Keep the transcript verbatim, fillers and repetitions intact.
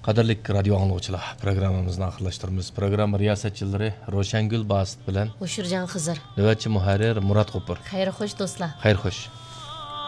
Qadrli radio angluvchilar, programmamizni oxirlashtiramiz. Program riyosatchilari Roshangul Basit bilan O'shirjon Xizr. navbatchi muharrir Murat Qo'pir. Xayr xo'sh do'stlar. Xayr xo'sh.